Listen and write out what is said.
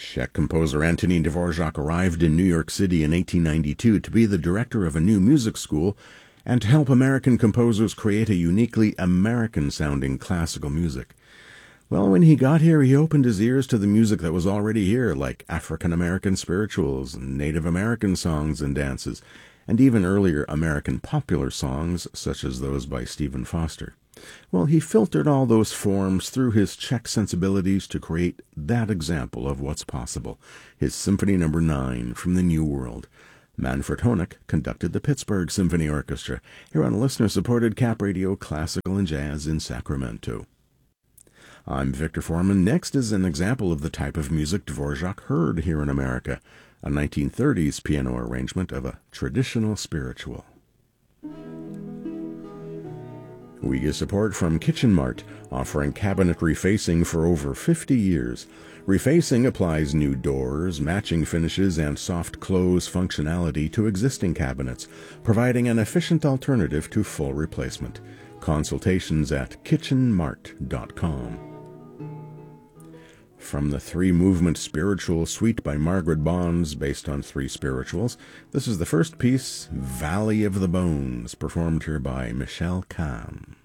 Czech composer Antonín Dvorak arrived in New York City in 1892 to be the director of a new music school and to help American composers create a uniquely American-sounding classical music. Well, when he got here, he opened his ears to the music that was already here, like African-American spirituals, Native American songs and dances, and even earlier American popular songs, such as those by Stephen Foster. Well, he filtered all those forms through his Czech sensibilities to create that example of what's possible, his Symphony No. 9 from the New World. Manfred Honeck conducted the Pittsburgh Symphony Orchestra here on listener-supported Cap Radio Classical and Jazz in Sacramento. I'm Victor Foreman. Next is an example of the type of music Dvorak heard here in America, a 1930s piano arrangement of a traditional spiritual. We get support from Kitchen Mart, offering cabinet refacing for over 50 years. Refacing applies new doors, matching finishes, and soft close functionality to existing cabinets, providing an efficient alternative to full replacement. Consultations at kitchenmart.com. From the three-movement spiritual suite by Margaret Bonds, based on three spirituals, this is the first piece, Valley of the Bones, performed here by Michelle Kahn.